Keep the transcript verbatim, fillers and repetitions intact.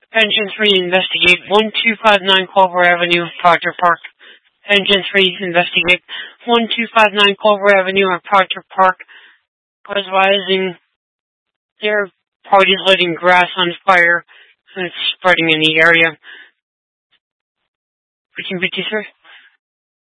Engine three, investigate one two five nine Culver Avenue, Proctor Park. Engine three, investigate one two five nine Culver Avenue at Proctor Park. Advising there are parties lighting grass on fire and it's spreading in the area. fifteen fifty-three.